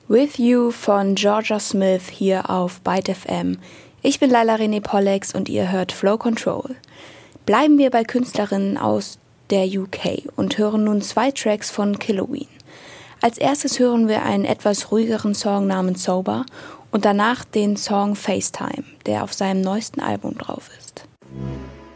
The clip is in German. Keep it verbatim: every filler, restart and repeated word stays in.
With You von Georgia Smith hier auf Byte F M. Ich bin Laila René Pollex und ihr hört Flow Control. Bleiben wir bei Künstlerinnen aus der U K und hören nun zwei Tracks von Killoween. Als erstes hören wir einen etwas ruhigeren Song namens Sober und danach den Song FaceTime, der auf seinem neuesten Album drauf ist.